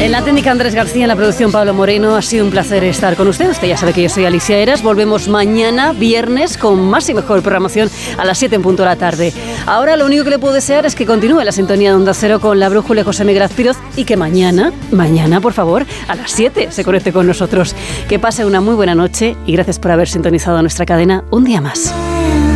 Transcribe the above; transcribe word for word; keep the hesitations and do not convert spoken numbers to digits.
En la técnica Andrés García, en la producción Pablo Moreno. Ha sido un placer estar con usted. Usted ya sabe que yo soy Alicia Eras. Volvemos mañana, viernes, con más y mejor programación a las siete en punto de la tarde. Ahora lo único que le puedo desear es que continúe la sintonía de Onda Cero con La Brújula y José Miguel Azpiroz y que mañana, mañana, por favor, a las siete se conecte con nosotros. Que pase una muy buena noche y gracias por haber sintonizado nuestra cadena un día más.